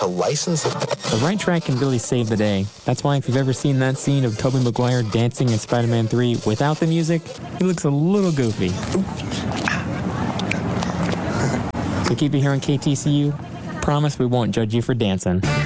to license it. The right track can really save the day. That's why if you've ever seen that scene of Tobey Maguire dancing in Spider-Man 3 without the music, he looks a little goofy. So keep it here on KTCU. Promise we won't judge you for dancing.